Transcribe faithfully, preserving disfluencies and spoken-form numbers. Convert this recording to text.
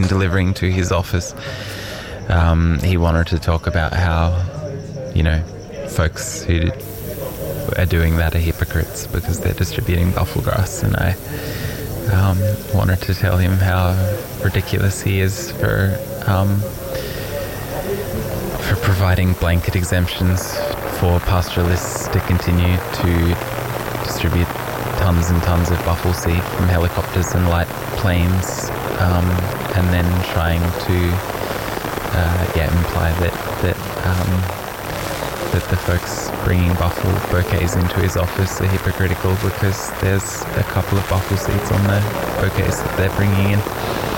been delivering to his office. Um, he wanted to talk about how, you know, folks who are doing that are hypocrites because they're distributing buffel grass, and I um, wanted to tell him how ridiculous he is for um, for providing blanket exemptions for pastoralists to continue to distribute tons and tons of buffel seed from helicopters and light planes, um, and then trying to uh, yeah imply that that um, that the folks bringing buffel bouquets into his office are hypocritical because there's a couple of buffel seeds on the bouquets that they're bringing in.